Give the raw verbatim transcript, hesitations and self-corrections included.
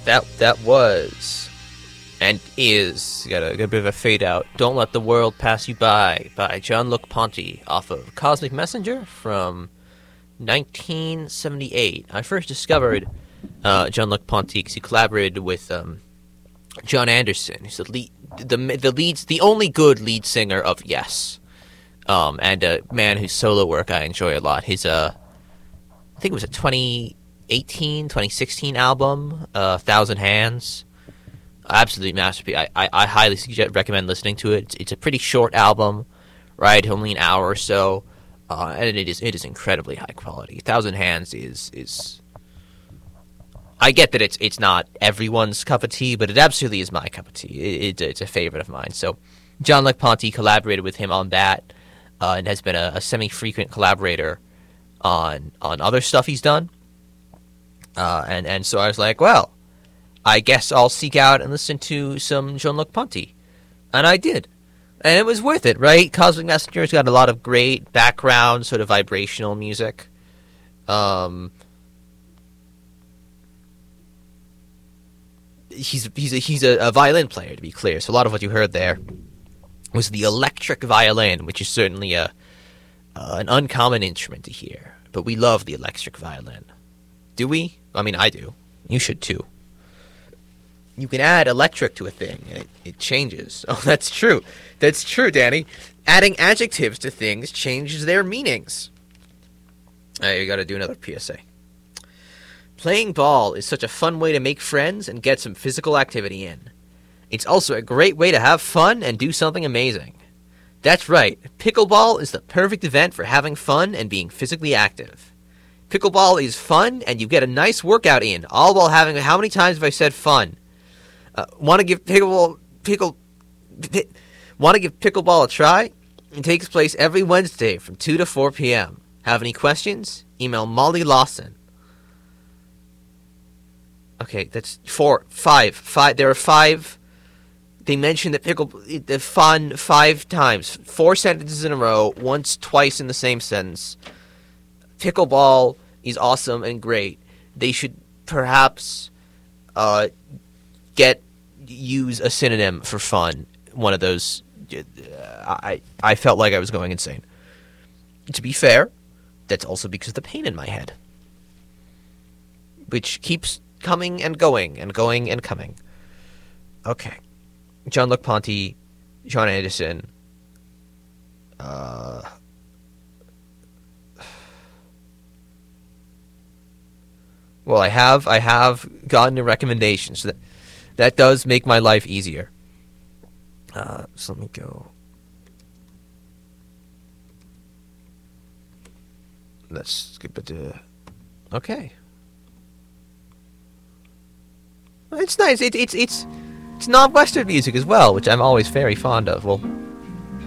that that was and is got a, got a bit of a fade out. Don't Let the World Pass You By by Jean-Luc Ponty off of Cosmic Messenger from nineteen seventy-eight. I first discovered uh, Jean-Luc Ponty because he collaborated with um, John Anderson, who's the lead, the the leads, the only good lead singer of Yes, um, and a man whose solo work I enjoy a lot. His uh, I think it was a twenty eighteen, twenty sixteen album, uh, Thousand Hands. Absolute masterpiece. I, I, I highly suggest, recommend listening to it. It's, it's a pretty short album, right? Only an hour or so, uh, and it is it is incredibly high quality. Thousand Hands is is. I get that it's it's not everyone's cup of tea, but it absolutely is my cup of tea. It, it, it's a favorite of mine. So, Jean-Luc Ponty collaborated with him on that, uh, and has been a, a semi-frequent collaborator on on other stuff he's done. Uh, and and so I was like, well, I guess I'll seek out and listen to some Jean-Luc Ponty. And I did. And it was worth it, right? Cosmic Messenger's got a lot of great background, sort of vibrational music. Um, he's he's a, he's a, a violin player, to be clear. So a lot of what you heard there was the electric violin, which is certainly a uh, an uncommon instrument to hear. But we love the electric violin. Do we? I mean, I do. You should too. You can add electric to a thing, and it, it changes. Oh, that's true. That's true, Danny. Adding adjectives to things changes their meanings. Hey, you gotta do another P S A. Playing ball is such a fun way to make friends and get some physical activity in. It's also a great way to have fun and do something amazing. That's right. Pickleball is the perfect event for having fun and being physically active. Pickleball is fun, and you get a nice workout in, all while having... How many times have I said fun? Uh, want to give pickleball... Pickle... P- want to give pickleball a try? It takes place every Wednesday from two to four p.m. Have any questions? Email Molly Lawson. Okay, that's four, five, five. There are five. They mentioned that pickle the fun five times, four sentences in a row, once, twice in the same sentence. Pickleball is awesome and great. They should perhaps uh, get use a synonym for fun. One of those. Uh, I I felt like I was going insane. To be fair, that's also because of the pain in my head, which keeps coming and going and going and coming. Okay. Jean-Luc Ponty, John Anderson. Uh, well, I have I have gotten a recommendation, so that that does make my life easier. Uh, so let me go. Let's skip it to. Okay. It's nice. It, it's it's it's non-Western music as well, which I'm always very fond of. Well,